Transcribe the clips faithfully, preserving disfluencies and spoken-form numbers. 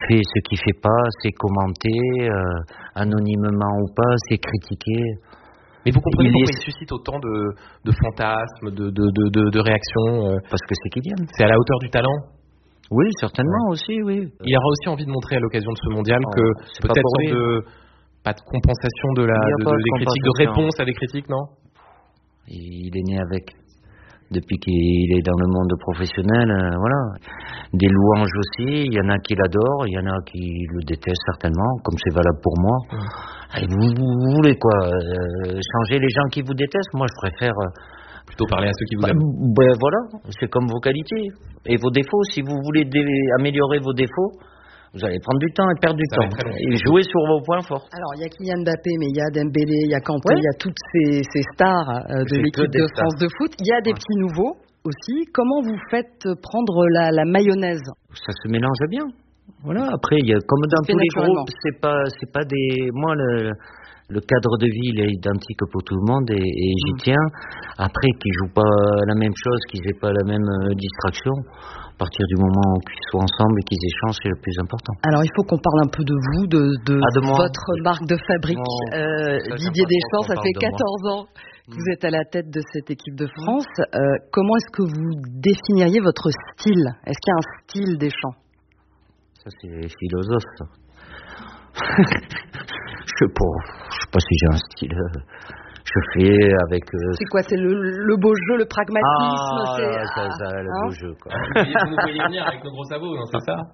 fait, ce qu'il fait pas, c'est commenter, euh, anonymement ou pas, c'est critiquer. Mais vous comprenez il pourquoi est... il suscite autant de, de fantasmes, de, de, de, de, de réactions euh... Parce que c'est Kylian. C'est à la hauteur du talent? Oui, certainement ouais. aussi, oui. Il aura aussi envie de montrer à l'occasion de ce mondial oh, que peut-être pas, de, pas de compensation de la, de, de, de des critiques, de réponse à des critiques, non? Il est né avec. Depuis qu'il est dans le monde professionnel, euh, voilà. Des louanges aussi, il y en a qui l'adorent, il y en a qui le détestent certainement, comme c'est valable pour moi. Mmh. Et vous, vous voulez quoi euh, changer les gens qui vous détestent? Moi, je préfère... Euh, plutôt parler à ceux qui vous bah, aiment. Ben voilà, c'est comme vos qualités et vos défauts. Si vous voulez dé- améliorer vos défauts, vous allez prendre du temps et perdre du ça temps et jouer sur vos points forts. Alors il y a Kylian Mbappé, mais il y a Dembélé, il y a Kanté, il ouais. y a toutes ces, ces stars euh, de c'est l'équipe de France stars. de foot. Il y a des ouais. petits nouveaux aussi. Comment vous faites prendre la, la mayonnaise? Ça se mélange bien. Voilà. Après, il y a comme dans tous les groupes, c'est pas, c'est pas des. Moi le. Le cadre de vie il est identique pour tout le monde et, et j'y mmh. tiens. Après, qu'ils jouent pas la même chose, qu'ils aient pas la même euh, distraction, à partir du moment où ils soient ensemble et qu'ils échangent, c'est le plus important. Alors, il faut qu'on parle un peu de vous, de, de, ah, de votre marque de fabrique. Non, euh, Didier Deschamps, ça fait quatorze ans que vous êtes à la tête de cette équipe de France. Euh, comment est-ce que vous définiriez votre style? Est-ce qu'il y a un style Deschamps? Ça, c'est philosophe, ça. Je sais pas, je sais pas si j'ai un style. Je fais avec. Euh... C'est quoi? C'est le, le beau jeu, le pragmatisme. Ah, c'est là, ça, ça, le hein? beau jeu, quoi. Vous nous voyez venir avec nos gros sabots, non, c'est ça?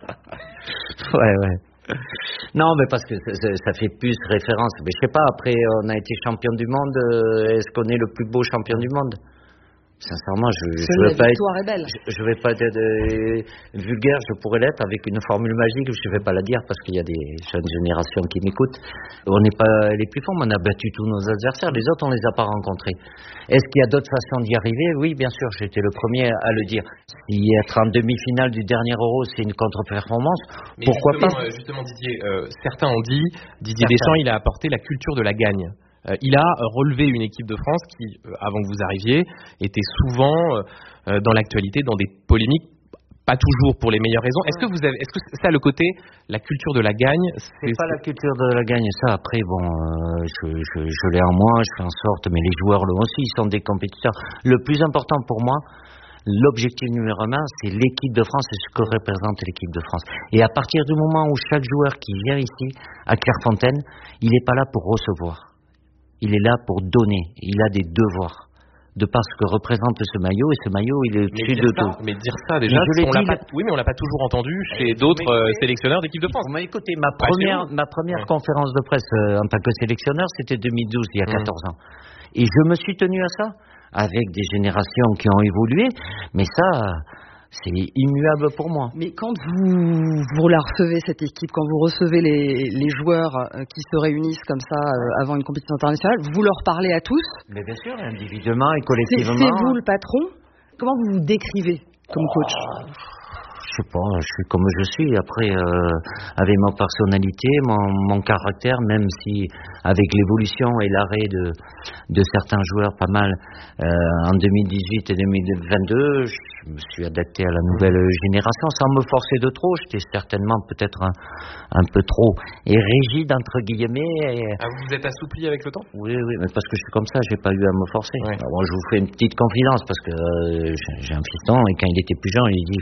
Ouais, ouais. Non, mais parce que ça, ça, ça fait plus référence. Mais je sais pas. Après, on a été champion du monde. Est-ce qu'on est le plus beau champion du monde? Sincèrement, je je veux pas être, je, je vais pas être euh, vulgaire, je pourrais l'être avec une formule magique, je vais pas la dire parce qu'il y a des jeunes générations qui m'écoutent. On n'est pas les plus forts, mais on a battu tous nos adversaires, les autres on les a pas rencontrés. Est-ce qu'il y a d'autres façons d'y arriver? Oui, bien sûr, j'étais le premier à le dire. Si être en demi-finale du dernier Euro, c'est une contre-performance, mais pourquoi justement, pas euh, Justement, Didier, euh, certains ont dit, Didier Deschamps, il a apporté la culture de la gagne. Euh, il a relevé une équipe de France qui, euh, avant que vous arriviez, était souvent euh, dans l'actualité, dans des polémiques, pas toujours pour les meilleures raisons. Est-ce que vous avez, est-ce que ça, le côté, la culture de la gagne, c'est, c'est pas la culture de la gagne. Ça, après, bon, euh, je, je, je l'ai en moi, je fais en sorte, mais les joueurs l'ont aussi, ils sont des compétiteurs. Le plus important pour moi, l'objectif numéro un, c'est l'équipe de France et ce que représente l'équipe de France. Et à partir du moment où chaque joueur qui vient ici, à Clairefontaine, il n'est pas là pour recevoir. Il est là pour donner. Il a des devoirs. De par ce que représente ce maillot, et ce maillot, il est au-dessus de ça, tout. Mais dire ça, déjà, on l'a pas, oui, mais on l'a pas toujours entendu chez d'autres euh, sélectionneurs d'équipe de France. Vous m'avez écouté, ma première, ma première ouais. conférence de presse euh, en tant que sélectionneur, c'était deux mille douze, il y a quatorze mmh. ans. Et je me suis tenu à ça, avec des générations qui ont évolué, mais ça... c'est immuable pour moi. Mais quand vous, vous la recevez, cette équipe, quand vous recevez les, les joueurs qui se réunissent comme ça euh, avant une compétition internationale, vous leur parlez à tous? Mais bien sûr, individuellement et collectivement. C'est, c'est vous le patron? Comment vous vous décrivez comme coach? Oh. Je sais pas, je suis comme je suis. Après, euh, avec ma personnalité, mon, mon caractère, même si avec l'évolution et l'arrêt de, de certains joueurs pas mal euh, en deux mille dix-huit et deux mille vingt-deux, je me suis adapté à la nouvelle génération sans me forcer de trop. J'étais certainement peut-être un, un peu trop et rigide entre guillemets. Et... Ah, vous vous êtes assoupli avec le temps? Oui, oui, mais parce que je suis comme ça, j'ai pas eu à me forcer. Ouais. Alors, moi, je vous fais une petite confidence parce que euh, j'ai un fiston et quand il était plus jeune, il dit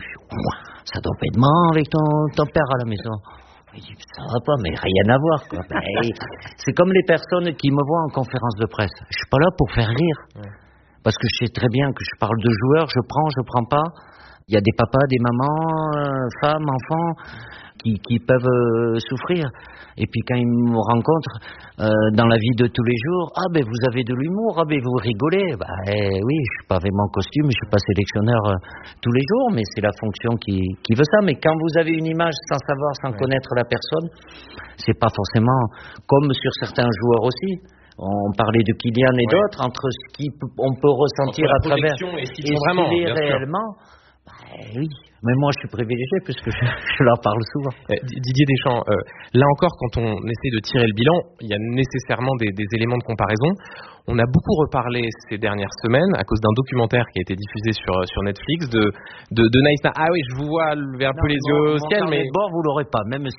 ça doit pas être marrant avec ton, ton père à la maison. Il dit ça va pas, mais rien à voir, quoi. Ben, c'est comme les personnes qui me voient en conférence de presse. Je suis pas là pour faire rire. Ouais. Parce que je sais très bien que je parle de joueurs, je prends, je prends pas. Il y a des papas, des mamans, euh, femmes, enfants qui, qui peuvent euh, souffrir. Et puis quand ils me rencontrent euh, dans la vie de tous les jours, ah ben vous avez de l'humour, ah ben vous rigolez. Bah eh, oui, je suis pas avec mon costume, je suis pas sélectionneur euh, tous les jours, mais c'est la fonction qui, qui veut ça. Mais quand vous avez une image sans savoir, sans ouais. connaître la personne, c'est pas forcément comme sur certains joueurs aussi. On parlait de Kylian et ouais. d'autres, entre ce qu'on peut ressentir à travers et ce qu'ils sont vraiment, est réellement. Bah, oui, mais moi je suis privilégié puisque je, je leur parle souvent. Euh, Didier Deschamps, euh, là encore, quand on essaie de tirer le bilan, il y a nécessairement des, des éléments de comparaison. On a beaucoup reparlé ces dernières semaines à cause d'un documentaire qui a été diffusé sur, sur Netflix de, de, de Naïs. Ah oui, je vous vois lever un non, peu les mon, yeux au mon ciel, mais bon, vous l'aurez pas, même